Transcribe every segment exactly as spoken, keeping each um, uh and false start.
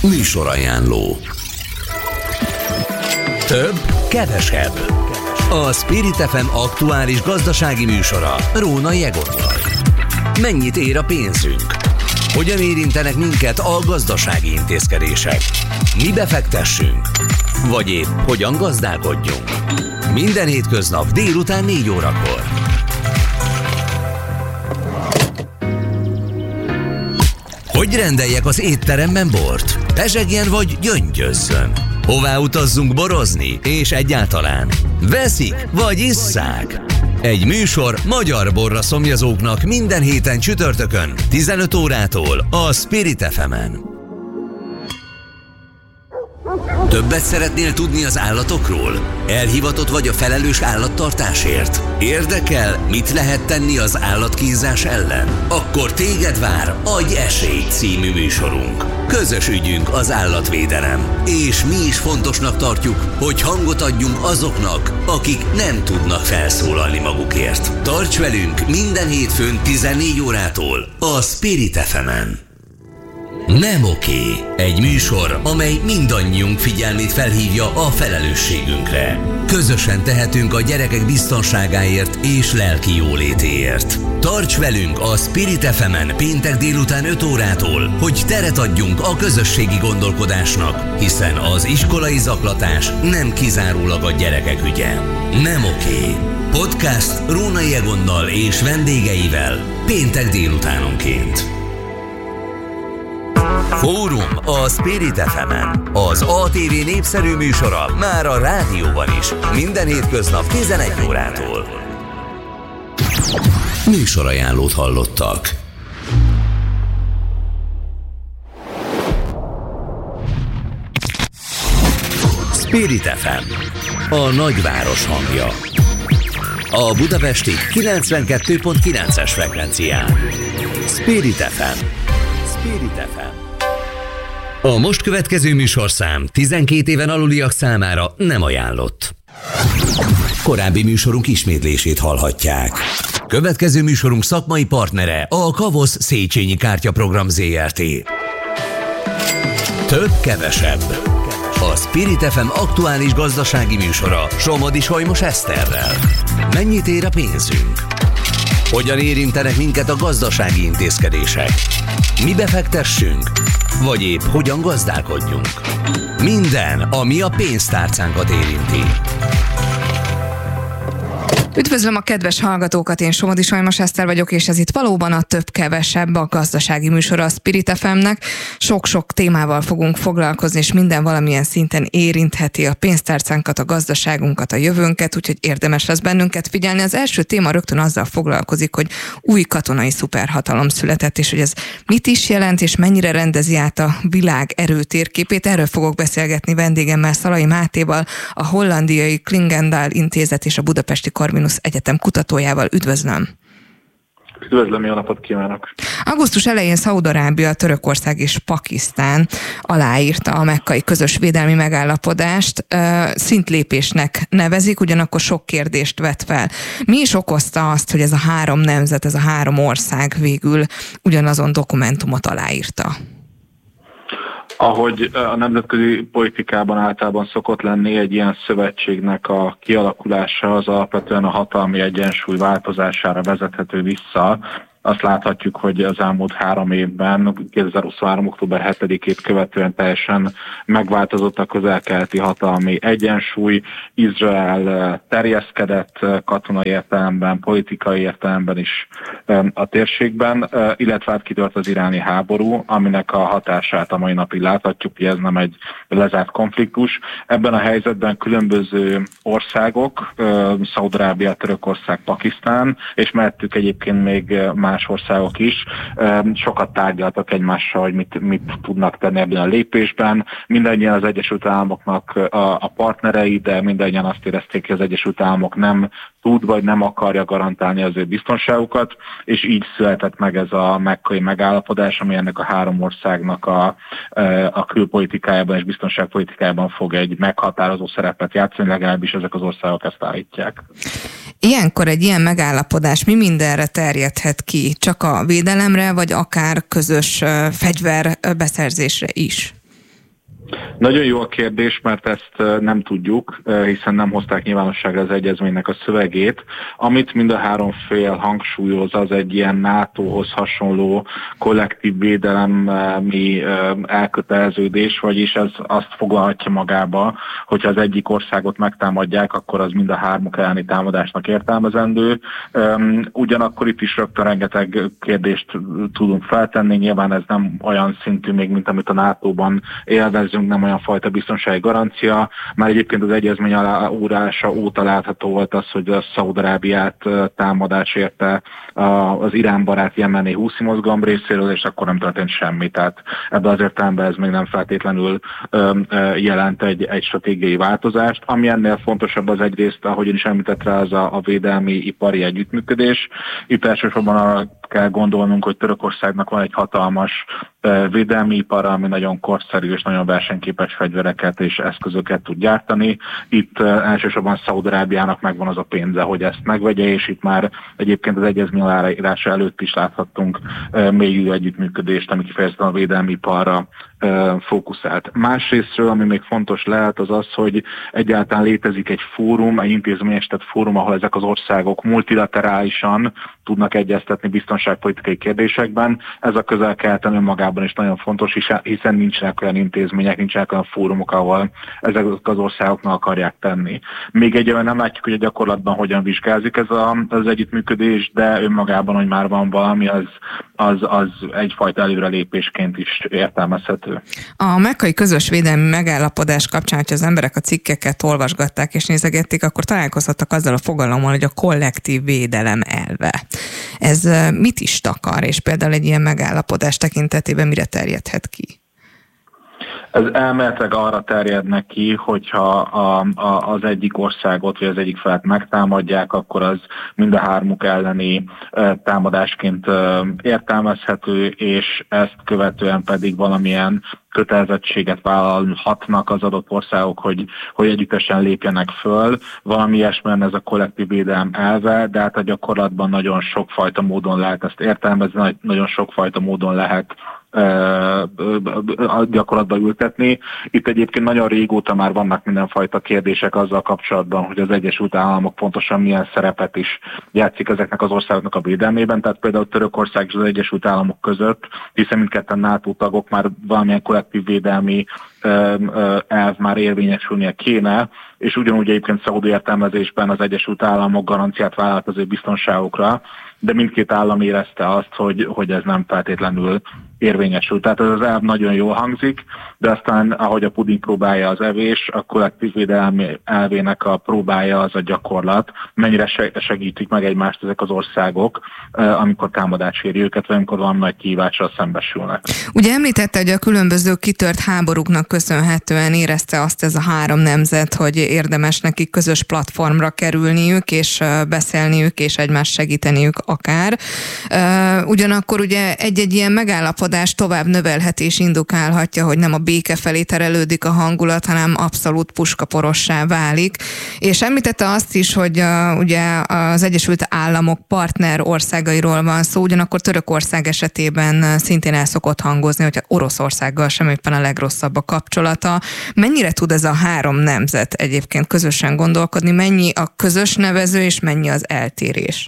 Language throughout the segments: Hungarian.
Műsorajánló. Több, kevesebb. A Spirit ef em aktuális gazdasági műsora Rónai Egonnal. Mennyit ér a pénzünk? Hogyan érintenek minket a gazdasági intézkedések? Mi befektessünk? Vagy épp hogyan gazdálkodjunk? Minden hétköznap délután négy órakor. Hogy rendeljek az étteremben bort? Pezsegjen vagy gyöngyözzön? Hová utazzunk borozni? És egyáltalán veszik vagy isszák? Egy műsor magyar borra szomjazóknak minden héten csütörtökön tizenöt órától a Spirit ef emen. Többet szeretnél tudni az állatokról? Elhivatott vagy a felelős állattartásért? Érdekel, mit lehet tenni az állatkínzás ellen? Akkor téged vár Adj esélyt című műsorunk. Közös ügyünk az állatvédelem, és mi is fontosnak tartjuk, hogy hangot adjunk azoknak, akik nem tudnak felszólalni magukért. Tarts velünk minden hétfőn tizennégy órától a Spirit ef emen. Nem oké. Egy műsor, amely mindannyiunk figyelmét felhívja a felelősségünkre. Közösen tehetünk a gyerekek biztonságáért és lelki jólétéért. Tarts velünk a Spirit ef emen péntek délután öt órától, hogy teret adjunk a közösségi gondolkodásnak, hiszen az iskolai zaklatás nem kizárólag a gyerekek ügye. Nem oké. Podcast Rónai Egonnal és vendégeivel péntek délutánonként. Fórum a Spirit ef emen. Az á té vé népszerű műsora már a rádióban is. Minden hétköznap tizenegy órától. Műsorajánlót hallottak. Spirit ef em. A nagyváros hangja. A budapesti kilencvenkettő pont kilences frekvencián. Spirit ef em. Spirit ef em. A most következő műsorszám tizenkét éven aluliak számára nem ajánlott. Korábbi műsorunk ismétlését hallhatják. Következő műsorunk szakmai partnere a Kavosz Széchenyi Kártyaprogram zé er té. Több, kevesebb. A Spirit ef em aktuális gazdasági műsora Somodi Solymos Eszterrel. Mennyit ér a pénzünk? Hogyan érintenek minket a gazdasági intézkedések? Mi befektessünk? Vagy épp hogyan gazdálkodjunk? Minden, ami a pénztárcánkat érinti. Üdvözlöm a kedves hallgatókat, én Somodi Solymos Eszter vagyok, és ez itt valóban a több-kevesebb, a gazdasági műsora a Spirit ef emnek. Sok-sok témával fogunk foglalkozni, és minden valamilyen szinten érintheti a pénztárcánkat, a gazdaságunkat, a jövőnket, úgyhogy érdemes lesz bennünket figyelni. Az első téma rögtön azzal foglalkozik, hogy új katonai szuperhatalom született, és hogy ez mit is jelent, és mennyire rendezi át a világ erőtérképét. Erről fogok beszélgetni vendégemmel, Szalai Mátéval, a hollandiai Klingendal Intézet és a budapesti Corvinus Egyetem kutatójával. Üdvözlöm! Üdvözlöm, jó napot kívánok! Augusztus elején Szaúd-Arábia, Törökország és Pakisztán aláírta a mekkai közös védelmi megállapodást. Szintlépésnek nevezik, ugyanakkor sok kérdést vet fel. Mi is okozta azt, hogy ez a három nemzet, ez a három ország végül ugyanazon dokumentumot aláírta? Ahogy a nemzetközi politikában általában szokott lenni, egy ilyen szövetségnek a kialakulása az alapvetően a hatalmi egyensúly változására vezethető vissza. Azt láthatjuk, hogy az elmúlt három évben, kétezer-huszonhárom. október hetedikét követően teljesen megváltozott a közel-keleti hatalmi egyensúly. Izrael terjeszkedett katonai értelemben, politikai értelemben is a térségben, illetve hát kitört az iráni háború, aminek a hatását a mai napig láthatjuk, hogy ez nem egy lezárt konfliktus. Ebben a helyzetben különböző országok, Szaúd-Arábia, Törökország, Pakisztán, és mellettük egyébként még más más országok is sokat tárgyaltak egymással, hogy mit, mit tudnak tenni ebben a lépésben. Mindannyian az Egyesült Államoknak a, a partnerei, de mindannyian azt érezték, hogy az Egyesült Államok nem tud vagy nem akarja garantálni az ő biztonságukat, és így született meg ez a mekkai megállapodás, ami ennek a három országnak a, a külpolitikájában és biztonságpolitikájában fog egy meghatározó szerepet játszani, legalábbis ezek az országok ezt állítják. Ilyenkor egy ilyen megállapodás mi mindenre terjedhet ki? Csak a védelemre, vagy akár közös fegyverbeszerzésre is? Nagyon jó a kérdés, mert ezt nem tudjuk, hiszen nem hozták nyilvánosságra az egyezménynek a szövegét. Amit mind a három fél hangsúlyoz, az egy ilyen nátóhoz hasonló kollektív védelemi elköteleződés, vagyis ez azt foglalhatja magába, hogyha az egyik országot megtámadják, akkor az mind a hármuk elleni támadásnak értelmezendő. Ugyanakkor itt is rögtön rengeteg kérdést tudunk feltenni, nyilván ez nem olyan szintű még, mint amit a nátóban élvezünk, nem olyan fajta biztonsági garancia. Már egyébként az egyezmény aláírása óta látható volt az, hogy a Szaúd-Arábiát támadás érte az Irán barát jemeni húszi mozgalom részéről, és akkor nem történt semmi. Tehát ebben az értelemben ez még nem feltétlenül jelent egy, egy stratégiai változást. Ami ennél fontosabb az egyrészt, ahogy ön is említett rá, az a, a védelmi ipari együttműködés. Itt elsősorban arra kell gondolnunk, hogy Törökországnak van egy hatalmas védelmi ipara, ami nagyon korszerű és nagyon versenyképes fegyvereket és eszközöket tud gyártani. Itt elsősorban Szaúd-Arábiának megvan az a pénze, hogy ezt megvegye, és itt már egyébként az egyezmény aláírása előtt is láthattunk mélyű együttműködést, ami kifejezetten a védelmi iparra fókuszált. Másrésztről, ami még fontos lehet, az az, hogy egyáltalán létezik egy fórum, egy intézményesített fórum, ahol ezek az országok multilaterálisan tudnak egyeztetni biztonságpolitikai kérdésekben. Ez a közel-keleten önmagában is nagyon fontos, hiszen nincsenek olyan intézmények, nincsenek olyan fórumok, ahol ezek az országok meg akarják tenni. Még egyébként nem látjuk, hogy a gyakorlatban hogyan vizsgázik ez a, az együttműködés, de önmagában, hogy már van valami, az, az, az egyfajta előrelépésként is értelmezhető. A mekkai közös védelmi megállapodás kapcsán, hogyha az emberek a cikkeket olvasgatták és nézegették, akkor találkozhattak azzal a fogalommal, hogy a kollektív védelem elve. Ez mit is takar, és például egy ilyen megállapodás tekintetében mire terjedhet ki? Ez elméletileg arra terjednek ki, hogyha a, a, az egyik országot, vagy az egyik felet megtámadják, akkor az mind a hármuk elleni e, támadásként e, értelmezhető, és ezt követően pedig valamilyen kötelezettséget vállalhatnak az adott országok, hogy, hogy együttesen lépjenek föl. Valami ilyesmilyen ez a kollektív védelem elve, de hát a gyakorlatban nagyon sokfajta módon lehet ezt értelmezni, nagyon sokfajta módon lehet a gyakorlatba ültetni. Itt egyébként nagyon régóta már vannak mindenfajta kérdések azzal kapcsolatban, hogy az Egyesült Államok pontosan milyen szerepet is játszik ezeknek az országoknak a védelmében. Tehát például Törökország és az Egyesült Államok között, hiszen mindketten NATO tagok, már valamilyen kollektív védelmi elv már érvényesülnie kéne, és ugyanúgy egyébként szaúdi értelmezésben az Egyesült Államok garanciát vállalt az ő biztonságukra, de mindkét állam érezte azt, hogy, hogy ez nem feltétlenül érvényesül. Tehát ez az elv nagyon jól hangzik, de aztán, ahogy a puding próbálja az evés, a kollektív védelmi elvének a próbája az a gyakorlat, mennyire segítik meg egymást ezek az országok, amikor támadás éri őket, vagy amikor valami nagy kihívással szembesülnek. Ugye említette, hogy a különböző kitört háborúknak köszönhetően érezte azt ez a három nemzet, hogy érdemes nekik közös platformra kerülniük, és beszélniük, és egymást segíteniük akár. Ugyanakkor ugye egy-egy ilyen megállapodás tovább növelhet és indukálhatja, hogy nem a béke felé terelődik a hangulat, hanem abszolút puskaporossá válik. És említette azt is, hogy a, ugye az Egyesült Államok partner országairól van szó, ugyanakkor Törökország esetében szintén el szokott hangozni, hogy Oroszországgal sem éppen a legrosszabb a kapcsolata. Mennyire tud ez a három nemzet egyébként közösen gondolkodni, mennyi a közös nevező és mennyi az eltérés?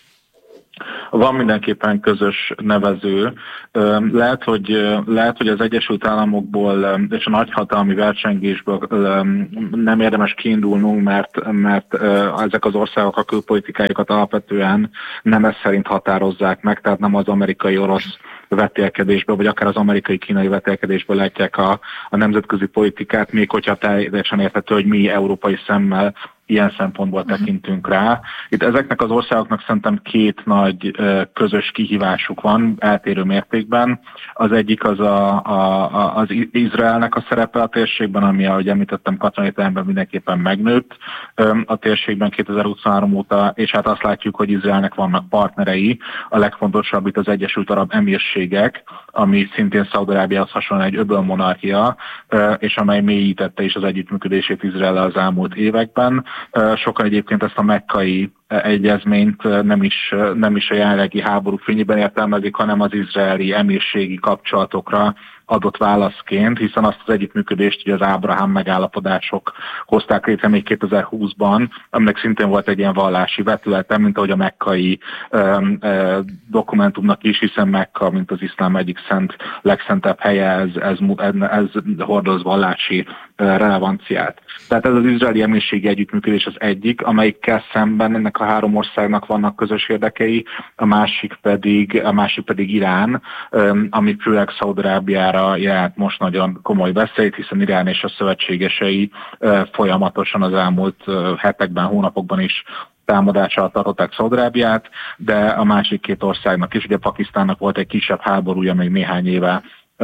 Van mindenképpen közös nevező. Lehet, hogy, lehet, hogy az Egyesült Államokból és a nagyhatalmi versengésből nem érdemes kiindulnunk, mert, mert ezek az országok a külpolitikájukat alapvetően nem ez szerint határozzák meg, tehát nem az amerikai-orosz vetélkedésből, vagy akár az amerikai-kínai vetélkedésből látják a, a nemzetközi politikát, még hogyha teljesen érthető, hogy mi európai szemmel ilyen szempontból tekintünk rá. Itt ezeknek az országoknak szerintem két nagy közös kihívásuk van, eltérő mértékben. Az egyik az a, a, az Izraelnek a szerepe a térségben, ami, ahogy említettem, katonai értelemben mindenképpen megnőtt a térségben kétezer-huszonhárom óta, és hát azt látjuk, hogy Izraelnek vannak partnerei. A legfontosabb itt az Egyesült Arab Emírségek, ami szintén Szaúd-Arábiához hasonlóan egy öbölmonarchia, és amely mélyítette is az együttműködését Izraellel az elmúlt években. Sokan egyébként ezt a mekkai egyezményt nem is, nem is a jelenlegi háború fényében értelmezik, hanem az izraeli emírségi kapcsolatokra adott válaszként, hiszen azt az együttműködést ugye az Ábrahám megállapodások hozták létre még kétezer-húszban, aminek szintén volt egy ilyen vallási vetülete, mint ahogy a mekkai um, uh, dokumentumnak is, hiszen Mekka, mint az iszlám egyik szent, legszentebb helye, ez, ez, ez, ez hordoz vallási uh, relevanciát. Tehát ez az izraeli emírségi együttműködés az egyik, amelyikkel szemben ennek a három országnak vannak közös érdekei, a másik pedig, a másik pedig Irán, um, ami főleg Szaúd-Arábiára jelent most nagyon komoly veszélyt, hiszen Irán és a szövetségesei folyamatosan az elmúlt hetekben, hónapokban is támadással tartották Szaúd-Arábiát, de a másik két országnak is, ugye Pakisztánnak volt egy kisebb háborúja még néhány éve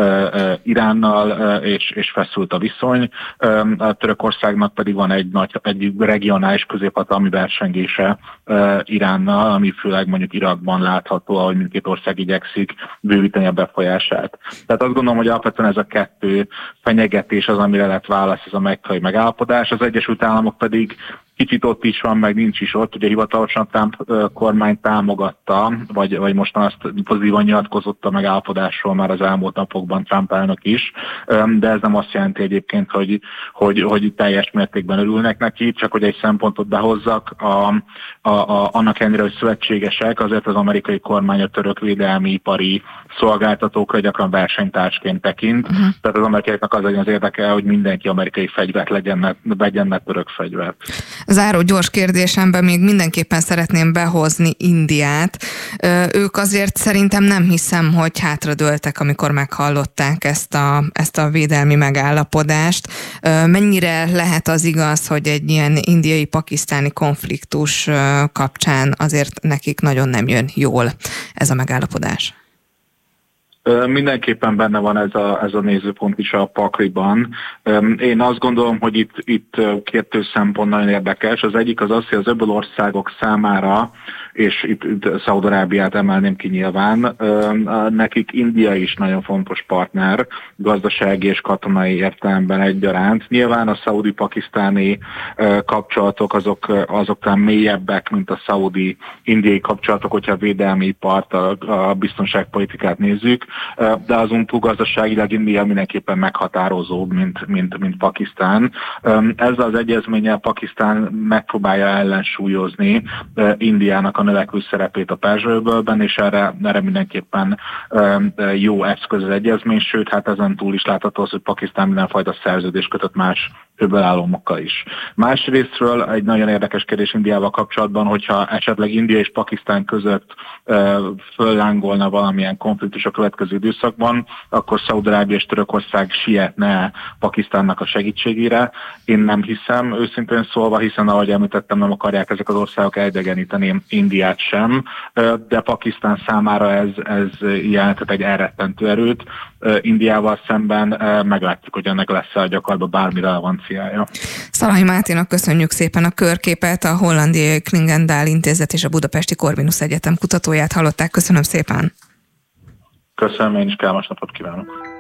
Iránnal, és, és feszült a viszony. A Törökországnak pedig van egy nagy, egy regionális középhatalmi versengése Iránnal, ami főleg mondjuk Irakban látható, ahogy mindkét ország igyekszik bővíteni a befolyását. Tehát azt gondolom, hogy alapvetően ez a kettő fenyegetés az, amire lett válasz, ez a mekkai megállapodás. Az Egyesült Államok pedig kicsit ott is van, meg nincs is ott. Ugye hivatalosan Trump kormány támogatta, vagy, vagy mostan azt pozitívan nyilatkozott a megállapodásról már az elmúlt napokban Trump elnök is, de ez nem azt jelenti egyébként, hogy, hogy, hogy teljes mértékben örülnek neki, csak hogy egy szempontot behozzak, a, a, a, annak ellenére, hogy szövetségesek, azért az amerikai kormány a török védelmi ipari szolgáltatókra gyakran versenytársként tekint, uh-huh. Tehát az amerikaiaknak az legyen az érdeke, hogy mindenki amerikai fegyvert legyen, vegyen ne török fegyvert. Záró gyors kérdésemben még mindenképpen szeretném behozni Indiát. Ők azért szerintem nem hiszem, hogy hátradőltek, amikor meghallották ezt a, ezt a védelmi megállapodást. Mennyire lehet az igaz, hogy egy ilyen indiai-pakisztáni konfliktus kapcsán azért nekik nagyon nem jön jól ez a megállapodás? Mindenképpen benne van ez a, ez a nézőpont is a pakliban. Én azt gondolom, hogy itt, itt kettő szempont nagyon érdekes. Az egyik az az, hogy az öböl országok számára, és itt, itt Szaúd-Arábiát emelném ki nyilván, nekik India is nagyon fontos partner, gazdasági és katonai értelemben egyaránt. Nyilván a szaudi-pakisztáni kapcsolatok azok, azok talán mélyebbek, mint a szaudi-indiai kapcsolatok, hogyha a védelmi ipart, a, a biztonságpolitikát nézzük, de azon túl gazdaságilag India mindenképpen meghatározóbb, mint, mint, mint Pakisztán. Ezzel az egyezménnyel Pakisztán megpróbálja ellensúlyozni Indiának a növekvő szerepét a Perzsa-öbölben, és erre, erre mindenképpen jó eszköz az egyezmény, sőt, hát ezen túl is látható az, hogy Pakisztán mindenfajta szerződést kötött más öbölállamokkal is. Másrésztről egy nagyon érdekes kérdés Indiával kapcsolatban, hogyha esetleg India és Pakisztán között föllángolna valamilyen konfliktus a következő időszakban, akkor Szaúd-Arábia és Törökország sietne Pakisztánnak a segítségére. Én nem hiszem, őszintén szólva, hiszen ahogy említettem, nem akarják ezek az országok elidegeníteni Indiát sem, de Pakisztán számára ez, ez jelenthet egy elrettentő erőt. Indiával szemben meglátjuk, hogy ennek lesz a gyakorlatban bármi relevanciája. Szalai Máténak köszönjük szépen a körképet, a hollandiai Klingendahl Intézet és a Budapesti Corvinus Egyetem kutatóját hallották. Köszönöm szépen! Köszönöm, én is kellemes napot kívánok!